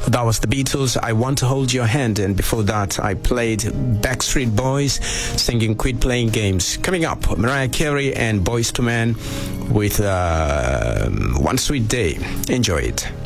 That was the Beatles, I Want to Hold Your Hand, and before that I played Backstreet Boys singing Quit Playing Games. Coming up, Mariah Carey and Boyz II Men with One Sweet Day. Enjoy it.